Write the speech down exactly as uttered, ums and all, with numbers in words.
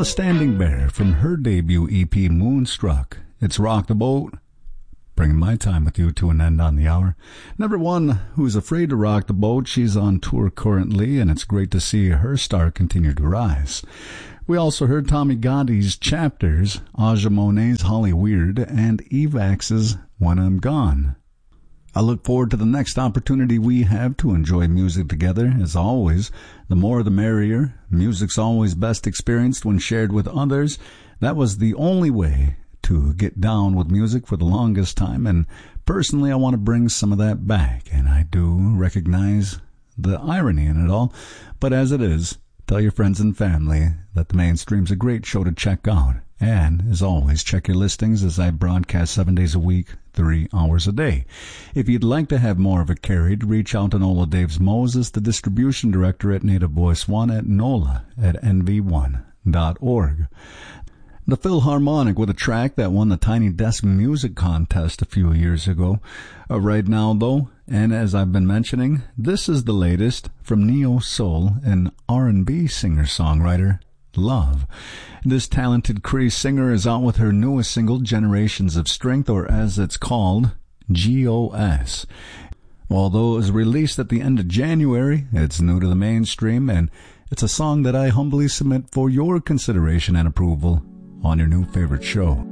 the Standing Bear from her debut E P Moonstruck. It's Rock the Boat, bringing my time with you to an end on the hour. Number one, who's afraid to rock the boat. She's on tour currently, and it's great to see her star continue to rise. We also heard Tommy Gotti's Chapters, Aja Monet's Holly Weird, and Evax's When I'm Gone. I look forward to the next opportunity we have to enjoy music together. As always, the more the merrier. Music's always best experienced when shared with others. That was the only way to get down with music for the longest time, and personally I want to bring some of that back, and I do recognize the irony in it all. But as it is, tell your friends and family that the Mainstream's a great show to check out. And, as always, check your listings as I broadcast seven days a week, three hours a day. If you'd like to have more of it carried, reach out to Nola Daves Moses, the distribution director at Native Voice One, at nola at n v one dot org. The Philharmonic with a track that won the Tiny Desk Music Contest a few years ago. Uh, right now, though, and as I've been mentioning, this is the latest from Neo Soul and R and B singer-songwriter Love. This talented Cree singer is out with her newest single, Generations of Strength, or as it's called, G O S. Although it was released at the end of January, it's new to the mainstream, and it's a song that I humbly submit for your consideration and approval on your new favorite show.